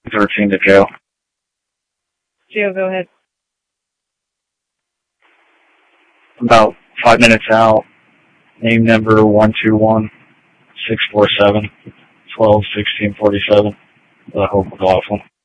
13 to jail. Joe, go ahead. About 5 minutes out, name number 121-647-12-1647, the Hope McLaughlin.